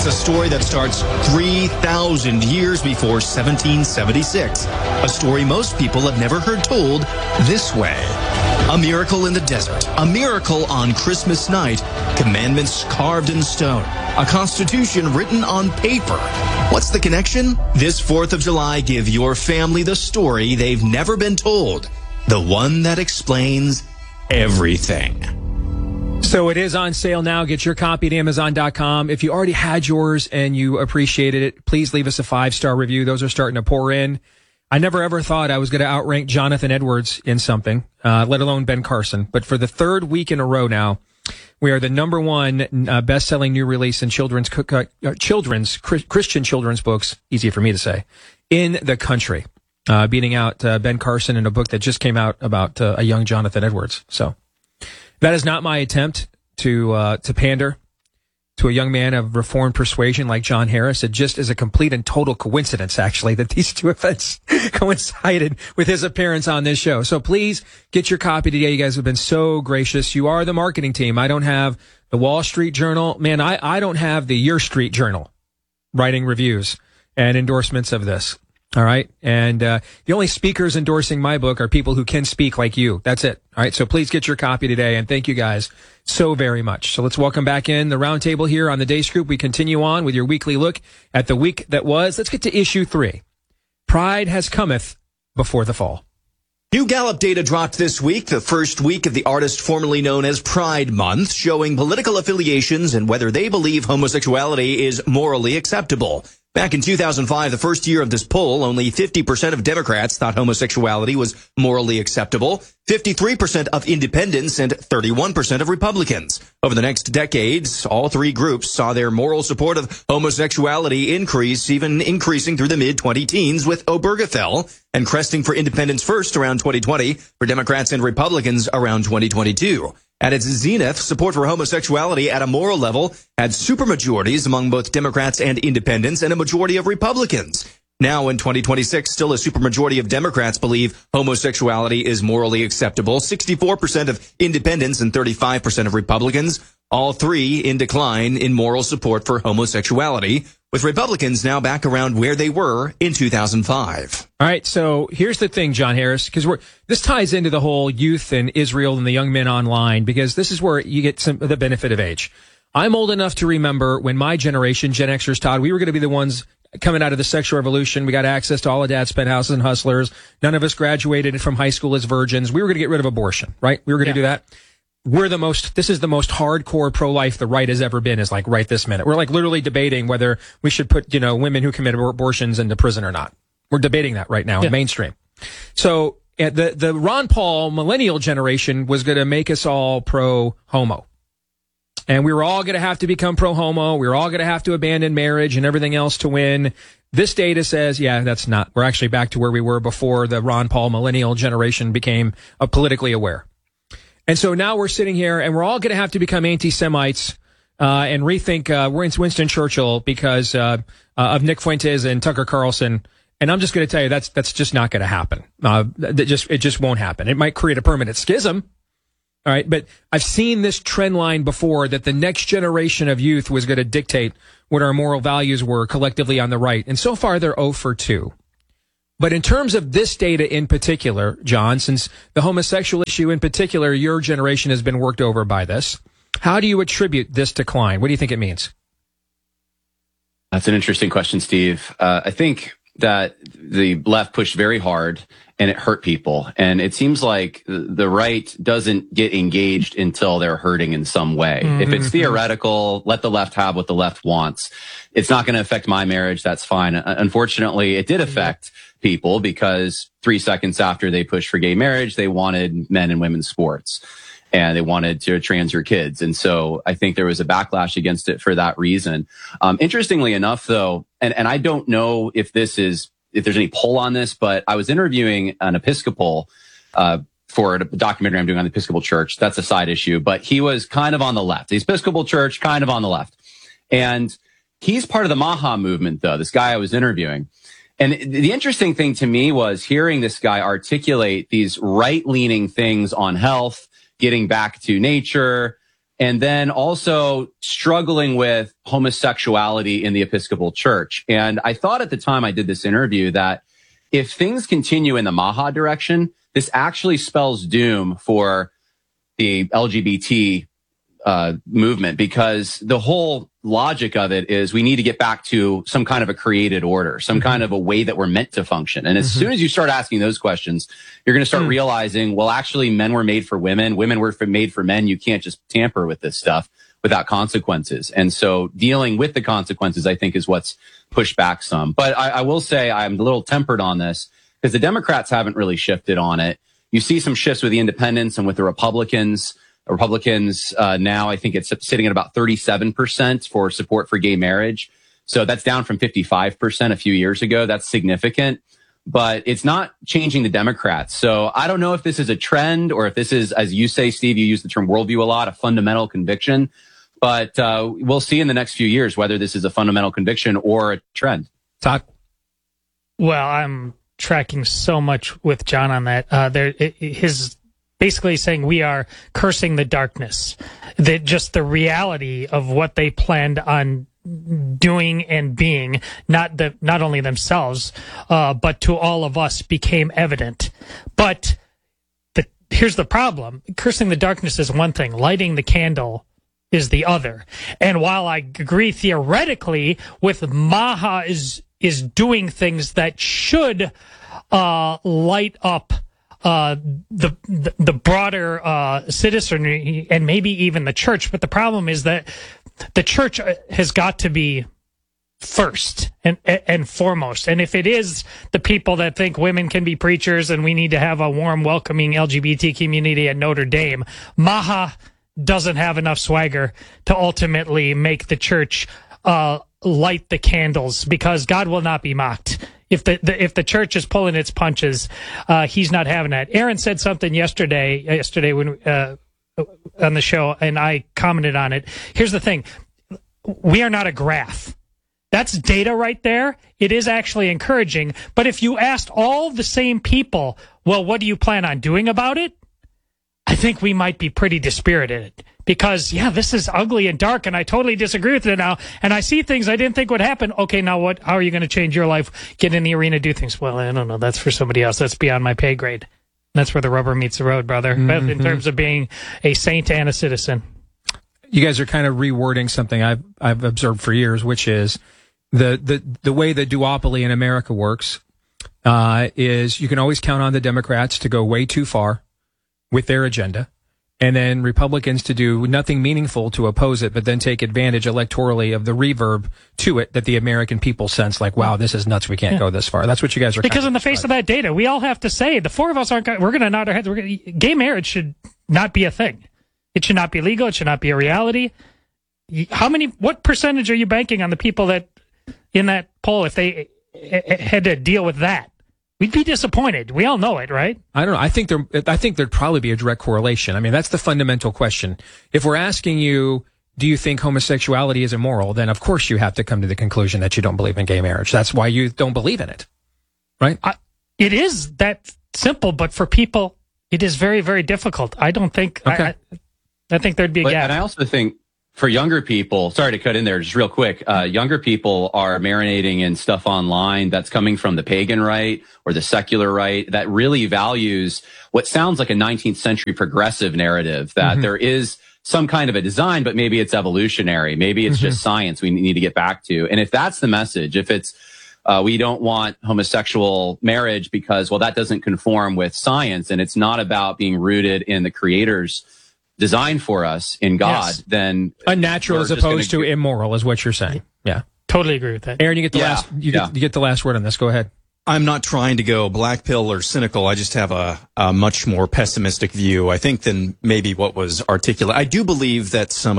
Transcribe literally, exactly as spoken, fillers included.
a story that starts three thousand years before seventeen seventy-six. A story most people have never heard told this way. A miracle in the desert. A miracle on Christmas night. Commandments carved in stone. A constitution written on paper. What's the connection? This fourth of July, give your family the story they've never been told. The one that explains everything. So it is on sale now. Get your copy at amazon dot com. If you already had yours and you appreciated it, please leave us a five-star review. Those are starting to pour in. I never ever thought I was going to outrank Jonathan Edwards in something, uh, let alone Ben Carson. But for the third week in a row now, we are the number one uh, best-selling new release in children's uh, children's Christian children's books, easy for me to say, in the country, uh, beating out uh, Ben Carson in a book that just came out about uh, a young Jonathan Edwards. So that is not my attempt to uh, to pander to a young man of Reformed persuasion like John Harris. It just is a complete and total coincidence, actually, that these two events coincided with his appearance on this show. So please get your copy today. You guys have been so gracious. You are the marketing team. I don't have the Wall Street Journal. Man, I, I don't have the Your Street Journal writing reviews and endorsements of this. All right. And uh, the only speakers endorsing my book are people who can speak like you. That's it. All right. So please get your copy today. And thank you guys so very much. So let's welcome back in the roundtable here on the Day Scoop. We continue on with your weekly look at the week that was. Let's get to issue three. Pride has cometh before the fall. New Gallup data dropped this week, the first week of the artist formerly known as Pride Month, showing political affiliations and whether they believe homosexuality is morally acceptable. Back in two thousand five, the first year of this poll, only fifty percent of Democrats thought homosexuality was morally acceptable, fifty-three percent of independents, and thirty-one percent of Republicans. Over the next decades, all three groups saw their moral support of homosexuality increase, even increasing through the mid twenty teens, with Obergefell and cresting for independents first around twenty twenty, for Democrats and Republicans around twenty twenty-two. At its zenith, support for homosexuality at a moral level had supermajorities among both Democrats and independents and a majority of Republicans. Now in twenty twenty-six, still a supermajority of Democrats believe homosexuality is morally acceptable, sixty-four percent of independents and thirty-five percent of Republicans, all three in decline in moral support for homosexuality, with Republicans now back around where they were in two thousand five. All right, so here's the thing, John Harris, because we're this ties into the whole youth and Israel and the young men online, because this is where you get some of the benefit of age. I'm old enough to remember when my generation, Gen Xers, Todd, we were going to be the ones coming out of the sexual revolution. We got access to all of Dad's penthouses and hustlers. None of us graduated from high school as virgins. We were going to get rid of abortion, right? We were going to yeah. do that. We're the most, this is the most hardcore pro-life the right has ever been, is like right this minute. We're like literally debating whether we should put, you know, women who commit abortions into prison or not. We're debating that right now yeah. in mainstream. So uh, the, the Ron Paul millennial generation was going to make us all pro-homo. And we were all going to have to become pro-homo. We were all going to have to abandon marriage and everything else to win. This data says, yeah, that's not. We're actually back to where we were before the Ron Paul millennial generation became uh, politically aware. And so now we're sitting here and we're all going to have to become anti-Semites uh, and rethink uh, Winston Churchill because uh, uh, of Nick Fuentes and Tucker Carlson. And I'm just going to tell you that's that's just not going to happen. Uh, that just it just won't happen. It might create a permanent schism. All right, but I've seen this trend line before that the next generation of youth was going to dictate what our moral values were collectively on the right. And so far, they're zero for two. But in terms of this data in particular, John, since the homosexual issue in particular, your generation has been worked over by this, how do you attribute this decline? What do you think it means? That's an interesting question, Steve. Uh, I think that the left pushed very hard and it hurt people. And it seems like the right doesn't get engaged until they're hurting in some way. Mm-hmm. If it's theoretical, let the left have what the left wants. It's not going to affect my marriage. That's fine. Unfortunately, it did affect people because three seconds after they pushed for gay marriage, they wanted men and women's sports and they wanted to trans your kids. And so I think there was a backlash against it for that reason. Um, interestingly enough, though, and, and I don't know if this is, if there's any poll on this, but I was interviewing an Episcopal, uh, for a documentary I'm doing on the Episcopal Church. That's a side issue, but he was kind of on the left. The Episcopal Church, kind of on the left. And he's part of the Maha movement, though, this guy I was interviewing. And the interesting thing to me was hearing this guy articulate these right-leaning things on health, getting back to nature, and then also struggling with homosexuality in the Episcopal Church. And I thought at the time I did this interview that if things continue in the Maha direction, this actually spells doom for the L G B T uh, movement, because the whole logic of it is we need to get back to some kind of a created order, some kind of a way that we're meant to function. And as mm-hmm. soon as you start asking those questions, you're going to start mm. realizing, well, actually, men were made for women. Women were made for men. You can't just tamper with this stuff without consequences. And so dealing with the consequences, I think, is what's pushed back some. But I, I will say I'm a little tempered on this because the Democrats haven't really shifted on it. You see some shifts with the independents and with the Republicans. Republicans uh, now, I think it's sitting at about thirty-seven percent for support for gay marriage. So that's down from fifty-five percent a few years ago. That's significant, but it's not changing the Democrats. So I don't know if this is a trend or if this is, as you say, Steve, you use the term worldview a lot, a fundamental conviction. But uh, we'll see in the next few years whether this is a fundamental conviction or a trend. Todd? Well, I'm tracking so much with John on that. Uh, there, his basically saying we are cursing the darkness, that just the reality of what they planned on doing and being, not the not only themselves, uh, but to all of us, became evident. But the here's the problem: cursing the darkness is one thing; lighting the candle is the other. And while I agree theoretically with Maha is is doing things that should uh, light up uh, the, the the broader uh, citizenry and maybe even the church, but the problem is that the church has got to be first and and foremost. And if it is the people that think women can be preachers and we need to have a warm, welcoming L G B T community at Notre Dame, Maha doesn't have enough swagger to ultimately make the church uh, light the candles, because God will not be mocked. If the, the if the church is pulling its punches, uh, he's not having that. Aaron said something yesterday yesterday when uh, on the show, and I commented on it. Here's the thing: we are not a graph. That's data right there. It is actually encouraging. But if you asked all the same people, well, what do you plan on doing about it? I think we might be pretty dispirited, because, yeah, this is ugly and dark, and I totally disagree with it now, and I see things I didn't think would happen. Okay, now what? How are you going to change your life, get in the arena, do things? Well, I don't know. That's for somebody else. That's beyond my pay grade. That's where the rubber meets the road, brother, mm-hmm. in terms of being a saint and a citizen. You guys are kind of rewording something I've I've observed for years, which is the the, the way the duopoly in America works uh, is you can always count on the Democrats to go way too far with their agenda, and then Republicans to do nothing meaningful to oppose it, but then take advantage electorally of the reverb to it that the American people sense, like, wow, this is nuts, we can't yeah. go this far. That's what you guys are Because in the face of that data, we all have to say, the four of us aren't, we're going to nod our heads, we're gonna, gay marriage should not be a thing. It should not be legal, it should not be a reality. How many, what percentage are you banking on the people that, in that poll, if they had to deal with that? We'd be disappointed. We all know it, right? I don't know. I think there. I think there'd probably be a direct correlation. I mean, that's the fundamental question. If we're asking you, do you think homosexuality is immoral? Then of course you have to come to the conclusion that you don't believe in gay marriage. That's why you don't believe in it, right? I, it is that simple, but for people, it is very, very difficult. I don't think. Okay. I, I think there'd be a but, gap. And I also think, for younger people, sorry to cut in there just real quick, uh, younger people are marinating in stuff online that's coming from the pagan right or the secular right that really values what sounds like a nineteenth century progressive narrative, that mm-hmm. there is some kind of a design, but maybe it's evolutionary. Maybe it's mm-hmm. just science we need to get back to. And if that's the message, if it's uh, we don't want homosexual marriage because, well, that doesn't conform with science, and it's not about being rooted in the creator's designed for us in God, yes. then unnatural as opposed to immoral is what you're saying. Yeah, totally agree with that. Aaron, you get the yeah. last. You, yeah. get, you get the last word on this. Go ahead. I'm not trying to go black pill or cynical. I just have a, a much more pessimistic view, I think, than maybe what was articulated. I do believe that some